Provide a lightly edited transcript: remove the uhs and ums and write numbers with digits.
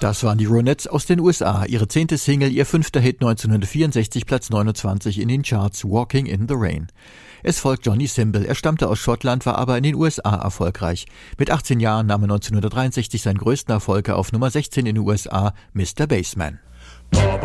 Das waren die Ronettes aus den USA. Ihre 10. Single, ihr 5. Hit 1964, Platz 29 in den Charts, Walking in the Rain. Es folgt Johnny Simble. Er stammte aus Schottland, war aber in den USA erfolgreich. Mit 18 Jahren nahm er 1963 seinen größten Erfolg auf Nummer 16 in den USA, Mr. Bassman.